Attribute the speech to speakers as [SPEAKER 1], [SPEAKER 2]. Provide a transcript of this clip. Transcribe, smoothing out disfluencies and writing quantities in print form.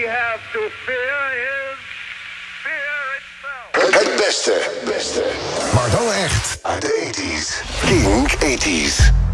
[SPEAKER 1] have to fear is fear itself.
[SPEAKER 2] Het beste. Maar dan echt uit de 80s. King 80s.